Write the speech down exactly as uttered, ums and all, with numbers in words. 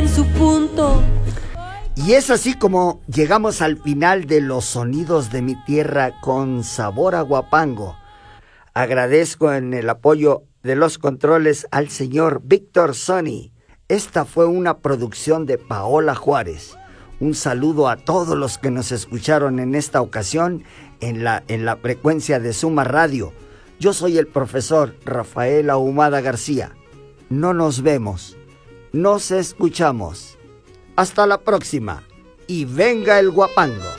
su punto. Y es así como llegamos al final de Los Sonidos de mi Tierra con sabor a guapango. Agradezco en el apoyo de los controles al señor Víctor Sony. Esta fue una producción de Paola Juárez. Un saludo a todos los que nos escucharon en esta ocasión en la, en la frecuencia de Suma Radio. Yo soy el profesor Rafael Ahumada García. No nos vemos, nos escuchamos. Hasta la próxima y venga el guapango.